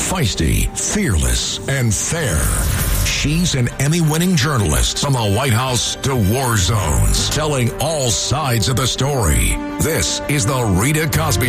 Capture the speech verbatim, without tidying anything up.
feisty, fearless, and fair. She's an Emmy-winning journalist from the White House to war zones, telling all sides of the story. This is The Rita Cosby